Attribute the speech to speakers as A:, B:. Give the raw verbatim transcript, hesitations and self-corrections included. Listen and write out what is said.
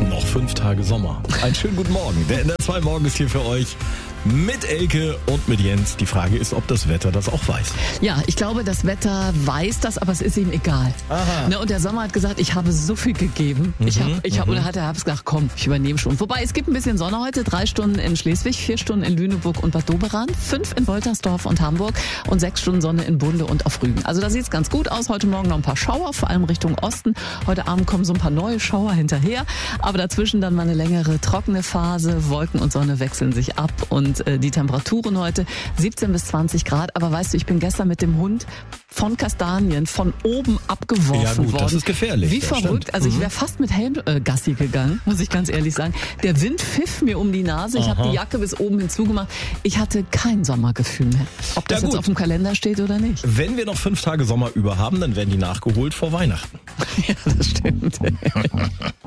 A: Noch fünf Tage Sommer. Einen schönen guten Morgen. Der N R zwei Morgen ist hier für euch mit Elke und mit Jens. Die Frage ist, ob das Wetter das auch weiß.
B: Ja, ich glaube, das Wetter weiß das, aber es ist ihm egal.
A: Aha.
B: Ne, und der Sommer hat gesagt, ich habe so viel gegeben. Mhm, ich habe, ich habe, oder hat er hab's gesagt, komm, ich übernehme schon. Wobei, es gibt ein bisschen Sonne heute. Drei Stunden in Schleswig, vier Stunden in Lüneburg und Bad Doberan, fünf in Woltersdorf und Hamburg und sechs Stunden Sonne in Bunde und auf Rügen. Also da sieht's ganz gut aus. Heute Morgen noch ein paar Schauer, vor allem Richtung Osten. Heute Abend kommen so ein paar neue Schauer hinterher. Aber dazwischen dann mal eine längere trockene Phase. Wolken und Sonne wechseln sich ab und äh, die Temperaturen heute siebzehn bis zwanzig Grad. Aber weißt du, ich bin gestern mit dem Hund von Kastanien von oben abgeworfen
A: ja, gut,
B: worden.
A: Das ist gefährlich.
B: Wie
A: das
B: verrückt.
A: Stimmt.
B: Also ich
A: mhm.
B: wäre fast mit Helm äh, Gassi gegangen, muss ich ganz ehrlich sagen. Der Wind pfiff mir um die Nase. Ich habe die Jacke bis oben hinzugemacht. Ich hatte kein Sommergefühl mehr. Ob das
A: ja,
B: jetzt auf dem Kalender steht oder nicht.
A: Wenn wir noch fünf Tage Sommer über haben, dann werden die nachgeholt vor Weihnachten.
B: Ja, das stimmt.